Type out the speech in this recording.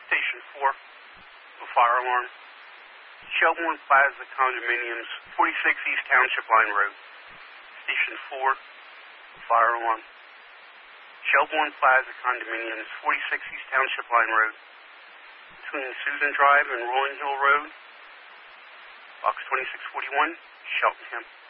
Station 4, a fire alarm. Shelbourne Plaza Condominiums, 46 East Township Line Road. Station 4, a fire alarm. Shelbourne Plaza Condominiums, 46 East Township Line Road. Between Susan Drive and Rolling Hill Road. Box 2641, Cheltenham.